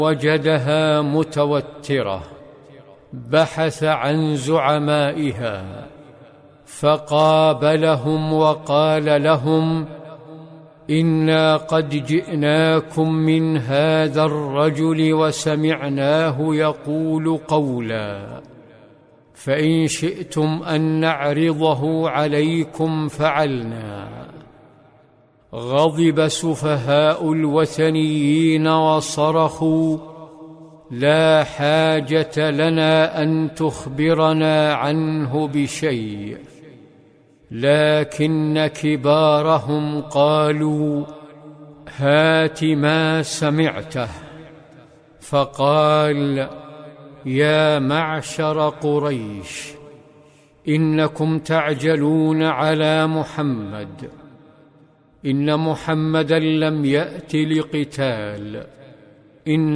وجدها متوترة بحث عن زعمائها فقابلهم وقال لهم: إنا قد جئناكم من هذا الرجل وسمعناه يقول قولا، فإن شئتم أن نعرضه عليكم فعلنا. غضب سفهاء الوثنيين وصرخوا: لا حاجة لنا أن تخبرنا عنه بشيء. لكن كبارهم قالوا: هات ما سمعته. فقال: يا معشر قريش، إنكم تعجلون على محمد، إن محمدا لم يأت لقتال،